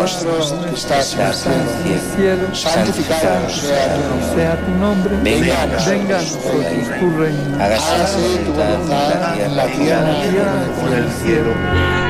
nuestro que estás en el cielo, santificado sea tu nombre, venga a venga a nosotros nosotros tu reino, hágase tu voluntad en la tierra como en el cielo.